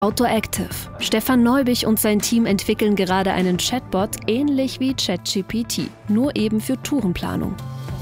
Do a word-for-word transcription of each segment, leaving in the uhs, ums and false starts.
Autoactive. Stefan Neubich und sein Team entwickeln gerade einen Chatbot, ähnlich wie ChatGPT, nur eben für Tourenplanung.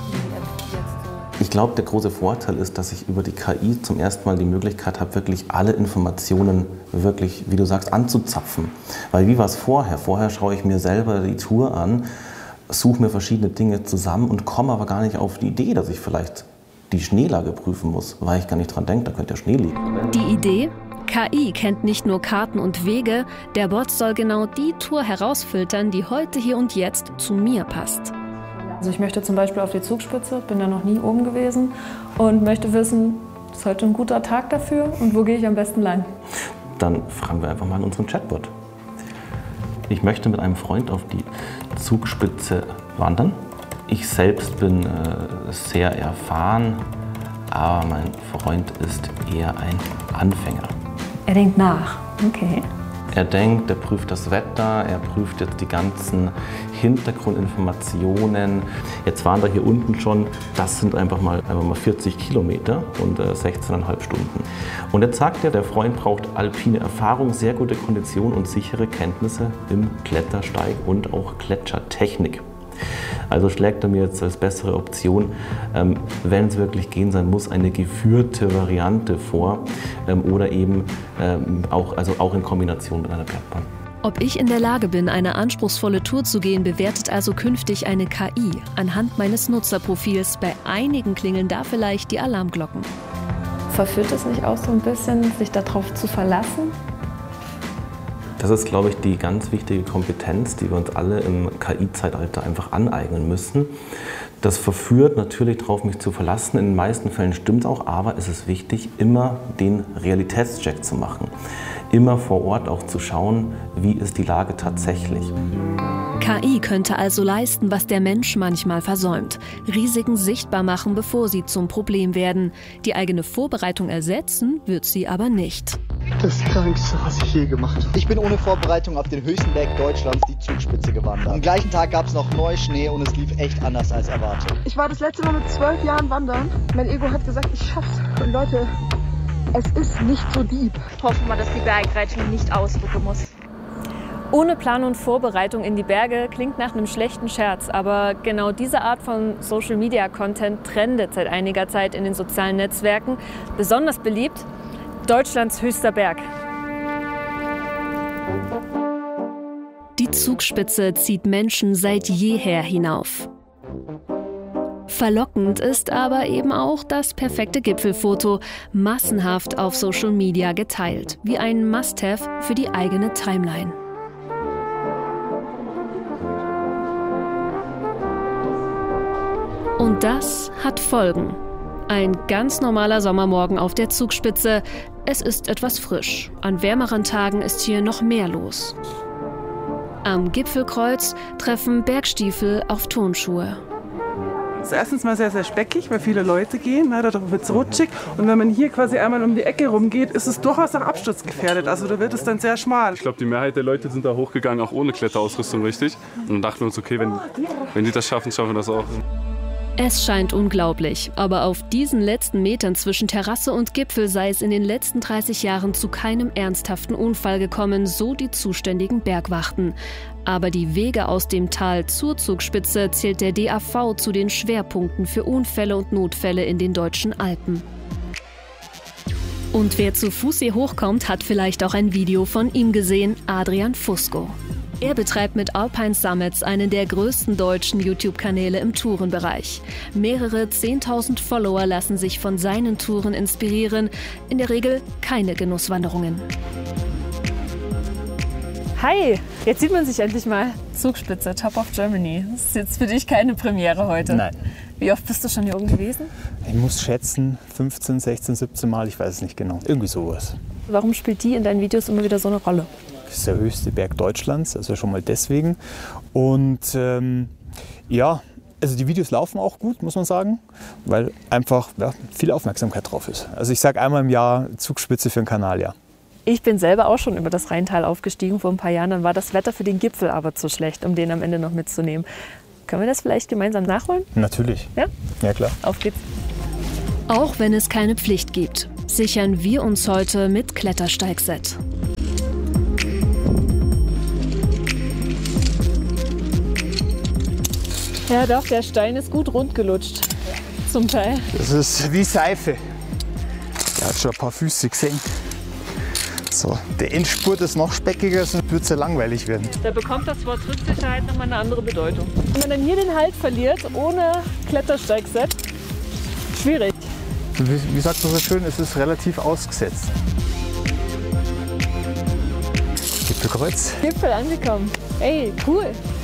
Ich glaube, der große Vorteil ist, dass ich über die K I zum ersten Mal die Möglichkeit habe, wirklich alle Informationen wirklich, wie du sagst, anzuzapfen. Weil wie war es vorher? Vorher schaue ich mir selber die Tour an, suche mir verschiedene Dinge zusammen und komme aber gar nicht auf die Idee, dass ich vielleicht die Schneelage prüfen muss, weil ich gar nicht dran denke, da könnte ja Schnee liegen. Die Idee? K I kennt nicht nur Karten und Wege, der Bot soll genau die Tour herausfiltern, die heute, hier und jetzt zu mir passt. Also ich möchte zum Beispiel auf die Zugspitze, bin da noch nie oben gewesen und möchte wissen, ist heute ein guter Tag dafür und wo gehe ich am besten lang? Dann fragen wir einfach mal unseren Chatbot. Ich möchte mit einem Freund auf die Zugspitze wandern. Ich selbst bin äh, sehr erfahren, aber mein Freund ist eher ein Anfänger. Er denkt nach. Okay. Er denkt, er prüft das Wetter, er prüft jetzt die ganzen Hintergrundinformationen. Jetzt waren wir hier unten schon, das sind einfach mal, einfach mal vierzig Kilometer und äh, sechzehneinhalb Stunden. Und jetzt sagt er, der Freund braucht alpine Erfahrung, sehr gute Kondition und sichere Kenntnisse im Klettersteig und auch Gletschertechnik. Also schlägt er mir jetzt als bessere Option, ähm, wenn es wirklich gehen sein muss, eine geführte Variante vor ähm, oder eben ähm, auch, also auch in Kombination mit einer Bergbahn. Ob ich in der Lage bin, eine anspruchsvolle Tour zu gehen, bewertet also künftig eine K I. Anhand meines Nutzerprofils. Bei einigen klingeln da vielleicht die Alarmglocken. Verführt es nicht auch so ein bisschen, sich darauf zu verlassen? Das ist, glaube ich, die ganz wichtige Kompetenz, die wir uns alle im K I-Zeitalter einfach aneignen müssen. Das verführt natürlich darauf, mich zu verlassen. In den meisten Fällen stimmt es auch, aber es ist wichtig, immer den Realitätscheck zu machen. Immer vor Ort auch zu schauen, wie ist die Lage tatsächlich. K I könnte also leisten, was der Mensch manchmal versäumt. Risiken sichtbar machen, bevor sie zum Problem werden. Die eigene Vorbereitung ersetzen wird sie aber nicht. Das Krankste, was ich je gemacht habe. Ich bin ohne Vorbereitung auf den höchsten Berg Deutschlands, die Zugspitze, gewandert. Am gleichen Tag gab es noch Neuschnee und es lief echt anders als erwartet. Ich war das letzte Mal mit zwölf Jahren wandern. Mein Ego hat gesagt, ich schaff's. Und Leute, es ist nicht so deep. Hoffen wir, dass die Bergreitschung nicht ausrücken muss. Ohne Plan und Vorbereitung in die Berge klingt nach einem schlechten Scherz, aber genau diese Art von Social-Media-Content trendet seit einiger Zeit in den sozialen Netzwerken. Besonders beliebt Deutschlands höchster Berg. Die Zugspitze zieht Menschen seit jeher hinauf. Verlockend ist aber eben auch das perfekte Gipfelfoto, massenhaft auf Social Media geteilt, wie ein Must-Have für die eigene Timeline. Und das hat Folgen. Ein ganz normaler Sommermorgen auf der Zugspitze. Es ist etwas frisch. An wärmeren Tagen ist hier noch mehr los. Am Gipfelkreuz treffen Bergstiefel auf Turnschuhe. Es ist erstens mal sehr, sehr speckig, weil viele Leute gehen, ne, da wird es rutschig. Und wenn man hier quasi einmal um die Ecke rumgeht, ist es durchaus auch absturzgefährdet. Also da wird es dann sehr schmal. Ich glaube, die Mehrheit der Leute sind da hochgegangen, auch ohne Kletterausrüstung, richtig? Und dann dachten wir uns, okay, wenn, wenn die das schaffen, schaffen wir das auch. Es scheint unglaublich, aber auf diesen letzten Metern zwischen Terrasse und Gipfel sei es in den letzten dreißig Jahren zu keinem ernsthaften Unfall gekommen, so die zuständigen Bergwachten. Aber die Wege aus dem Tal zur Zugspitze zählt der D A V zu den Schwerpunkten für Unfälle und Notfälle in den deutschen Alpen. Und wer zu Fuß hier hochkommt, hat vielleicht auch ein Video von ihm gesehen, Adrian Fusco. Er betreibt mit Alpine Summits einen der größten deutschen YouTube-Kanäle im Tourenbereich. Mehrere zehntausend Follower lassen sich von seinen Touren inspirieren, in der Regel keine Genusswanderungen. Hi, jetzt sieht man sich endlich mal. Zugspitze, Top of Germany. Das ist jetzt für dich keine Premiere heute. Nein. Wie oft bist du schon hier oben gewesen? Ich muss schätzen, fünfzehn, sechzehn, siebzehn Mal, ich weiß es nicht genau. Irgendwie sowas. Warum spielt die in deinen Videos immer wieder so eine Rolle? Das ist der höchste Berg Deutschlands, also schon mal deswegen. Und ähm, ja, also die Videos laufen auch gut, muss man sagen, weil einfach ja, viel Aufmerksamkeit drauf ist. Also ich sage einmal im Jahr Zugspitze für den Kanal, ja. Ich bin selber auch schon über das Rheintal aufgestiegen vor ein paar Jahren. Dann war das Wetter für den Gipfel aber zu schlecht, um den am Ende noch mitzunehmen. Können wir das vielleicht gemeinsam nachholen? Natürlich. Ja? Ja, klar. Auf geht's. Auch wenn es keine Pflicht gibt, sichern wir uns heute mit Klettersteigset. Ja doch, der Stein ist gut rund gelutscht. Zum Teil. Das ist wie Seife. Der hat schon ein paar Füße gesehen. So, der Endspurt ist noch speckiger, sonst wird es ja langweilig werden. Da bekommt das Wort Trittsicherheit nochmal eine andere Bedeutung. Wenn man dann hier den Halt verliert, ohne Klettersteigset, schwierig. Wie, wie sagt man so schön, es ist relativ ausgesetzt. Gipfelkreuz. Gipfel angekommen. Ey, cool.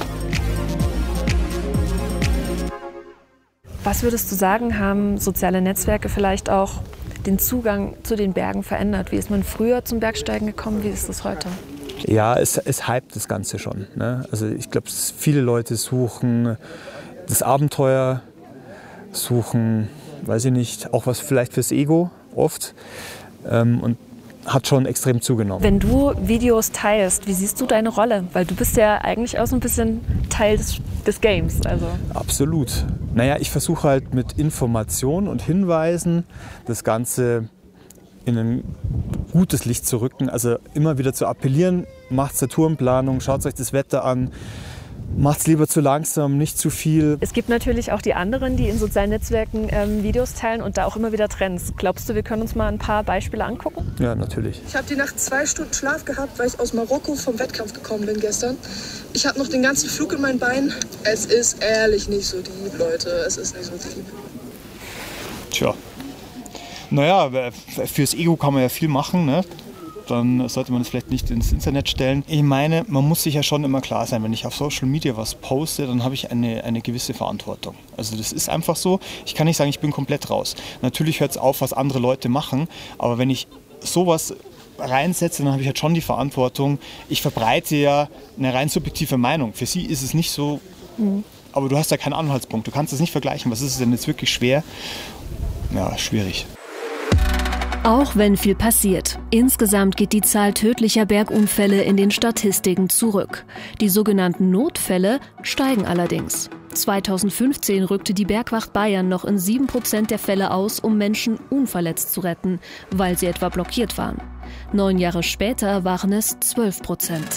Was würdest du sagen, haben soziale Netzwerke vielleicht auch den Zugang zu den Bergen verändert? Wie ist man früher zum Bergsteigen gekommen? Wie ist das heute? Ja, es, es hypt das Ganze schon. Ne? Also ich glaube, viele Leute suchen das Abenteuer, suchen, weiß ich nicht, auch was vielleicht fürs Ego oft. Ähm, und hat schon extrem zugenommen. Wenn du Videos teilst, wie siehst du deine Rolle? Weil du bist ja eigentlich auch so ein bisschen Teil des, des Games. Also. Absolut. Naja, ich versuche halt mit Informationen und Hinweisen das Ganze in ein gutes Licht zu rücken. Also immer wieder zu appellieren, macht eine Tourenplanung, schaut euch das Wetter an. Macht's lieber zu langsam, nicht zu viel. Es gibt natürlich auch die anderen, die in sozialen Netzwerken ähm, Videos teilen und da auch immer wieder Trends. Glaubst du, wir können uns mal ein paar Beispiele angucken? Ja, natürlich. Ich habe die Nacht zwei Stunden Schlaf gehabt, weil ich aus Marokko vom Wettkampf gekommen bin gestern. Ich habe noch den ganzen Flug in meinen Beinen. Es ist ehrlich nicht so deep, Leute. Es ist nicht so deep. Tja. Naja, fürs Ego kann man ja viel machen, ne? Dann sollte man es vielleicht nicht ins Internet stellen. Ich meine, man muss sich ja schon immer klar sein, wenn ich auf Social Media was poste, dann habe ich eine, eine gewisse Verantwortung. Also das ist einfach so. Ich kann nicht sagen, ich bin komplett raus. Natürlich hört es auf, was andere Leute machen, aber wenn ich sowas reinsetze, dann habe ich halt schon die Verantwortung. Ich verbreite ja eine rein subjektive Meinung. Für sie ist es nicht so, mhm. aber du hast ja keinen Anhaltspunkt. Du kannst es nicht vergleichen. Was ist es denn jetzt wirklich schwer? Ja, schwierig. Auch wenn viel passiert. Insgesamt geht die Zahl tödlicher Bergunfälle in den Statistiken zurück. Die sogenannten Notfälle steigen allerdings. zweitausendfünfzehn rückte die Bergwacht Bayern noch in sieben Prozent der Fälle aus, um Menschen unverletzt zu retten, weil sie etwa blockiert waren. Neun Jahre später waren es zwölf Prozent.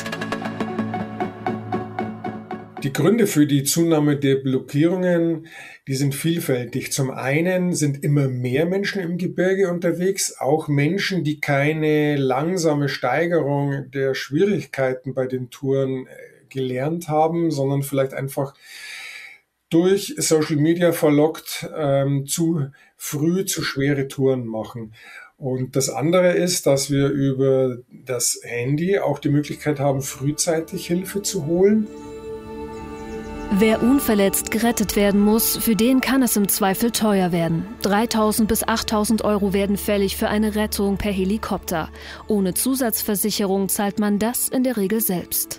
Die Gründe für die Zunahme der Blockierungen, die sind vielfältig. Zum einen sind immer mehr Menschen im Gebirge unterwegs, auch Menschen, die keine langsame Steigerung der Schwierigkeiten bei den Touren gelernt haben, sondern vielleicht einfach durch Social Media verlockt ähm, zu früh zu schwere Touren machen. Und das andere ist, dass wir über das Handy auch die Möglichkeit haben, frühzeitig Hilfe zu holen. Wer unverletzt gerettet werden muss, für den kann es im Zweifel teuer werden. dreitausend bis achttausend Euro werden fällig für eine Rettung per Helikopter. Ohne Zusatzversicherung zahlt man das in der Regel selbst.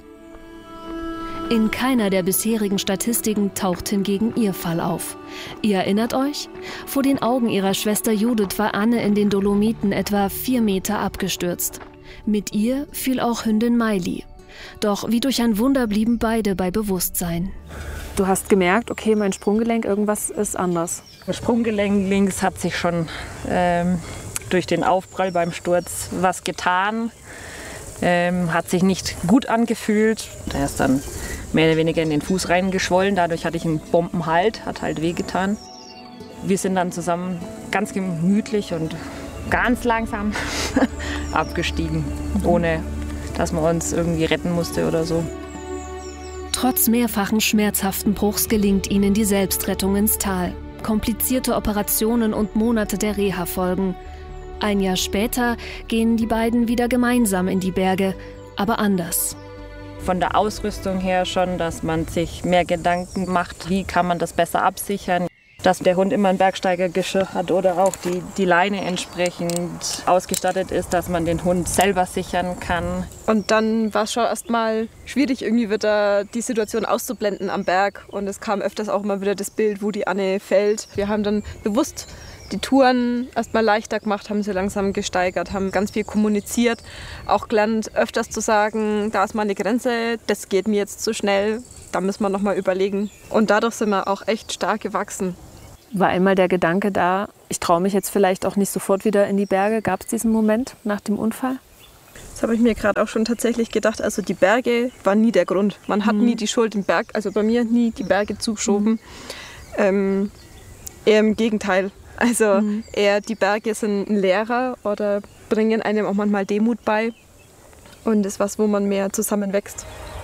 In keiner der bisherigen Statistiken taucht hingegen ihr Fall auf. Ihr erinnert euch? Vor den Augen ihrer Schwester Judith war Anne in den Dolomiten etwa vier Meter abgestürzt. Mit ihr fiel auch Hündin Miley. Doch wie durch ein Wunder blieben beide bei Bewusstsein. Du hast gemerkt, okay, mein Sprunggelenk, irgendwas ist anders. Das Sprunggelenk links hat sich schon ähm, durch den Aufprall beim Sturz was getan. Ähm, hat sich nicht gut angefühlt. Der ist dann mehr oder weniger in den Fuß reingeschwollen. Dadurch hatte ich einen Bombenhalt, hat halt wehgetan. Wir sind dann zusammen ganz gemütlich und ganz langsam abgestiegen, ohne dass man uns irgendwie retten musste oder so. Trotz mehrfachen schmerzhaften Bruchs gelingt ihnen die Selbstrettung ins Tal. Komplizierte Operationen und Monate der Reha folgen. Ein Jahr später gehen die beiden wieder gemeinsam in die Berge, aber anders. Von der Ausrüstung her schon, dass man sich mehr Gedanken macht, wie kann man das besser absichern. Dass der Hund immer ein Bergsteigergeschirr hat oder auch die, die Leine entsprechend ausgestattet ist, dass man den Hund selber sichern kann. Und dann war es schon erstmal schwierig, irgendwie wieder die Situation auszublenden am Berg. Und es kam öfters auch immer wieder das Bild, wo die Anne fällt. Wir haben dann bewusst die Touren erstmal leichter gemacht, haben sie langsam gesteigert, haben ganz viel kommuniziert. Auch gelernt, öfters zu sagen, da ist mal eine Grenze, das geht mir jetzt zu schnell, da müssen wir noch mal überlegen. Und dadurch sind wir auch echt stark gewachsen. War einmal der Gedanke da, ich traue mich jetzt vielleicht auch nicht sofort wieder in die Berge? Gab es diesen Moment nach dem Unfall? Das habe ich mir gerade auch schon tatsächlich gedacht. Also die Berge waren nie der Grund. Man hat mhm. nie die Schuld im Berg, also bei mir nie die Berge zugeschoben. Mhm. Ähm, eher im Gegenteil. Also mhm. eher die Berge sind ein Lehrer oder bringen einem auch manchmal Demut bei. Und ist was, wo man mehr zusammenwächst.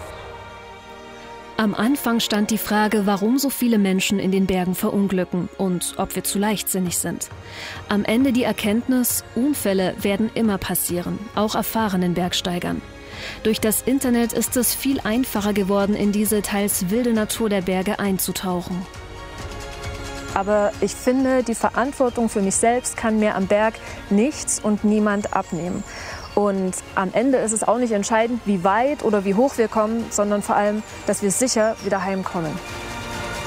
Am Anfang stand die Frage, warum so viele Menschen in den Bergen verunglücken und ob wir zu leichtsinnig sind. Am Ende die Erkenntnis, Unfälle werden immer passieren, auch erfahrenen Bergsteigern. Durch das Internet ist es viel einfacher geworden, in diese teils wilde Natur der Berge einzutauchen. Aber ich finde, die Verantwortung für mich selbst kann mir am Berg nichts und niemand abnehmen. Und am Ende ist es auch nicht entscheidend, wie weit oder wie hoch wir kommen, sondern vor allem, dass wir sicher wieder heimkommen.